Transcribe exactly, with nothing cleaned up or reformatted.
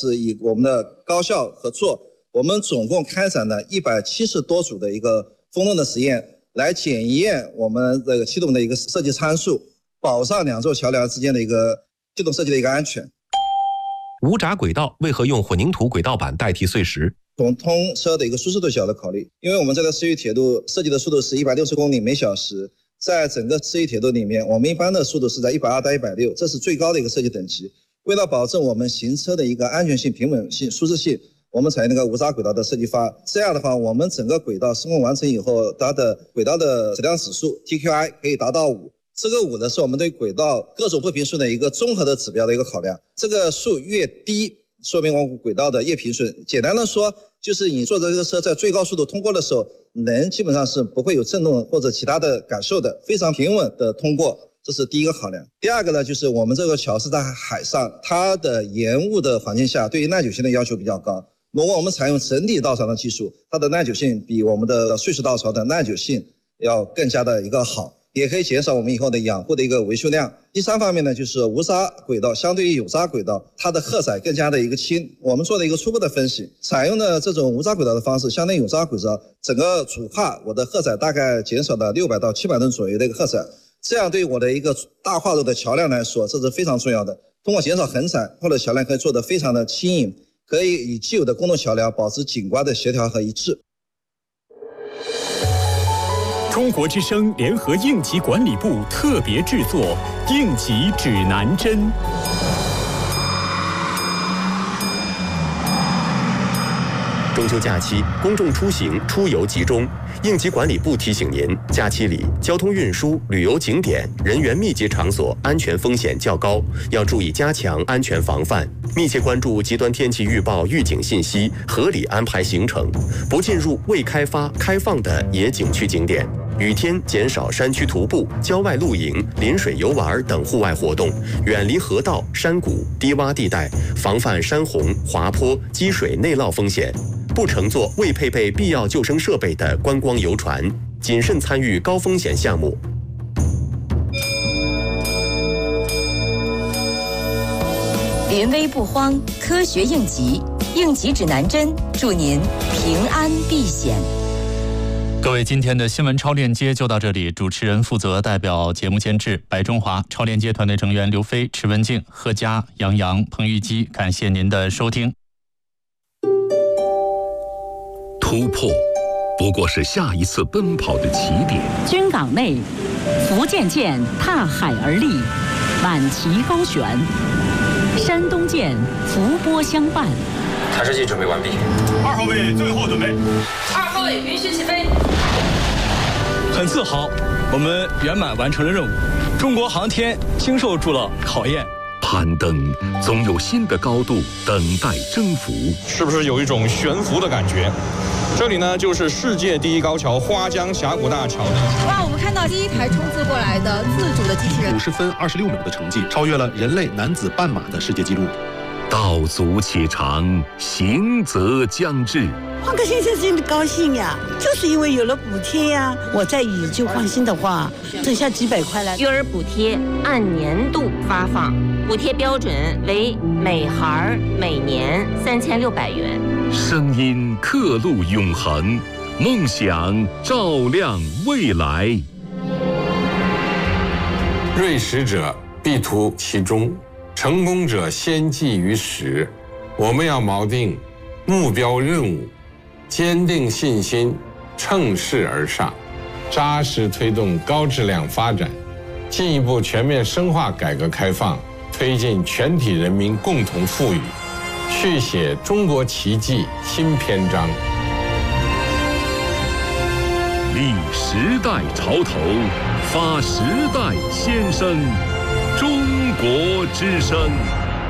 是以我们的高校合作，我们总共开展了一百七十多组的一个风洞的实验，来检验我们这个系统的一个设计参数，保障两座桥梁之间的一个系统设计的一个安全。 无闸轨道为何用混凝土轨道板代替碎石？ 从通车的一个舒适度角度考虑，因为我们这个市域铁路设计的速度是一百六十公里每小时，在整个市域铁路里面，我们一般的速度是在一百二到一百六，这是最高的一个设计等级。为了保证我们行车的一个安全性、平稳性、舒适性，我们采用那个无闸轨道的设计法。这样的话，我们整个轨道施工完成以后，它的轨道的质量指数 T Q I 可以达到五。这个五呢，是我们对轨道各种不平数的一个综合的指标的一个考量。这个数越低，说明我们轨道的越平顺。简单的说，就是你坐着这个车在最高速度通过的时候，人基本上是不会有震动或者其他的感受的，非常平稳的通过，这是第一个考量。第二个呢，就是我们这个桥是在海上，它的延误的环境下，对于耐久性的要求比较高。如果我们采用整体道槽的技术，它的耐久性比我们的碎石道槽的耐久性要更加的一个好，也可以减少我们以后的养护的一个维修量。第三方面呢，就是无闸轨道相对于有闸轨道，它的荷载更加的一个轻。我们做了一个初步的分析，采用的这种无闸轨道的方式，相对于有闸轨道，整个主跨我的荷载大概减少了六百到七百吨左右的一个荷载。这样对我的一个大跨度的桥梁来说，这是非常重要的。通过减少横载，或者桥梁可以做得非常的轻盈，可以与既有的公路桥梁保持景观的协调和一致。 中国之声联合应急管理部特别制作《应急指南针》。 中秋假期，公众出行出游集中，应急管理部提醒您：假期里交通运输、旅游景点、人员密集场所安全风险较高，要注意加强安全防范，密切关注极端天气预报预警信息，合理安排行程，不进入未开发、开放的野景区景点。雨天减少山区徒步、郊外露营、临水游玩等户外活动，远离河道、山谷、低洼地带，防范山洪、滑坡、积水内涝风险。不乘坐未配备必要救生设备的观光游船，谨慎参与高风险项目。 临危不慌，科学应急，应急指南针，祝您平安避险。 各位，今天的新闻超链接就到这里。主持人负责代表节目监制白中华，超链接团队成员刘飞、池文静、贺佳、杨洋、彭玉基，感谢您的收听。 突破不过是下一次奔跑的起点。 军港内，福建舰踏海而立，挽旗高悬；山东舰伏波相伴。 查试剂准备完毕。 二号位最后准备。 二号位允许起飞。 很自豪，我们圆满完成了任务。中国航天经受住了考验。 攀登总有新的高度等待征服， 是不是有一种悬浮的感觉？这里呢，就是世界第一高桥花江峡谷大桥。 哇，我们看到第一台冲刺过来的自主的机器人， 五十分二十六秒的成绩，超越了人类男子半马的世界纪录。 道阻且长，行则将至。 换个先生心里高兴呀，就是因为有了补贴呀。我在宇就放心的话，剩下几百块了。 育儿补贴按年度发放，补贴标准为每孩每年三千六百元。 声音刻录永恒，梦想照亮未来。 锐实者必图其中，成功者先记于始。我们要锚定目标任务，坚定信心，乘势而上，扎实推动高质量发展，进一步全面深化改革开放，推进全体人民共同富裕，续写中国奇迹新篇章。 立时代潮头，发时代先声，中国之声。